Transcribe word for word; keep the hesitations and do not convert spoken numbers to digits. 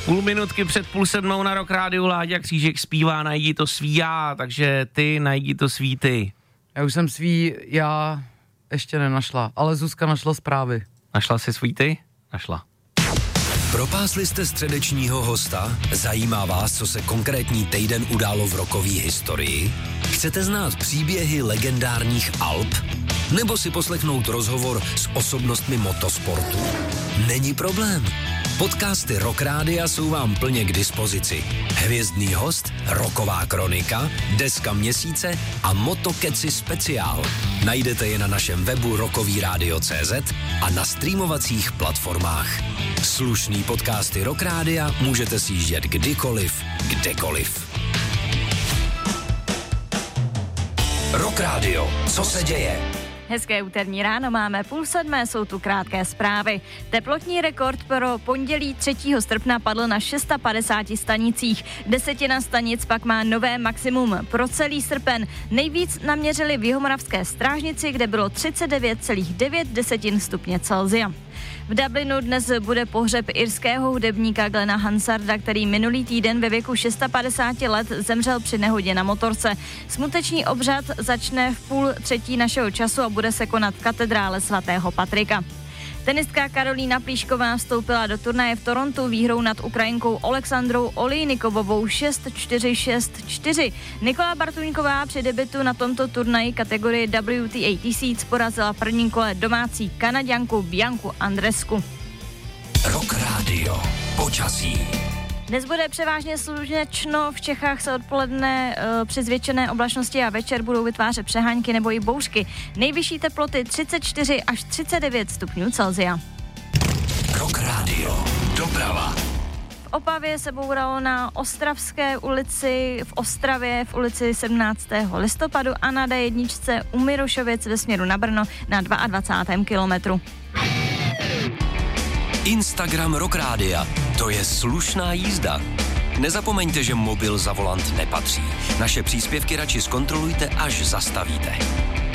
Půl minutky před půl sedmou na Rock Rádiu Láďa Křížek zpívá Najdi to svý já, takže ty najdi to svý ty. Já už jsem svý já ještě nenašla, ale Zuzka našla zprávy. Našla jsi svý ty? Našla. Propásli jste středečního hosta? Zajímá vás, co se konkrétní týden událo v rockové historii? Chcete znát příběhy legendárních Alp? Nebo si poslechnout rozhovor s osobnostmi motosportu? Není problém. Podcasty Rock Rádia jsou vám plně k dispozici. Hvězdný host, rocková kronika, deska měsíce a motokeci speciál. Najdete je na našem webu rockovyradio tečka cé zet a na streamovacích platformách. Slušný podcasty Rock Rádia můžete sjíždět kdykoliv, kdekoliv. Rock Radio, co se děje? Hezké úterní ráno, máme půl sedmé, jsou tu krátké zprávy. Teplotní rekord pro pondělí třetího srpna padl na šest set padesát stanicích. Desetina stanic pak má nové maximum pro celý srpen. Nejvíc naměřili v Jihomoravské Strážnici, kde bylo třicet devět celá devět stupně Celsia. V Dublinu dnes bude pohřeb irského hudebníka Glena Hansarda, který minulý týden ve věku padesát šest let zemřel při nehodě na motorce. Smuteční obřad začne v půl třetí našeho času a bude se konat v katedrále svatého Patrika. Tenistka Karolína Plíšková vstoupila do turnaje v Torontu výhrou nad Ukrajinkou Oleksandrou Olejnikovovou šest čtyři šest čtyři. Nikola Bartuňková při debutu na tomto turnaji kategorie W T A tisíc porazila v prvním kole domácí Kanaďanku Bianku Andresku. Rock Radio. Počasí. Dnes bude převážně slunečno, v Čechách se odpoledne e, při zvětšené oblačnosti a večer budou vytvářet přehánky nebo i bouřky. Nejvyšší teploty třicet čtyři až třicet devět stupňů Celsia. Rock Radio. Doprava. V Opavě se bouralo na Ostravské ulici, v Ostravě v ulici sedmnáctého listopadu a na D jedna u Mirošovic ve směru na Brno na dvacátém druhém kilometru. Instagram Rock Rádia. To je slušná jízda. Nezapomeňte, že mobil za volant nepatří. Naše příspěvky radši zkontrolujte, až zastavíte.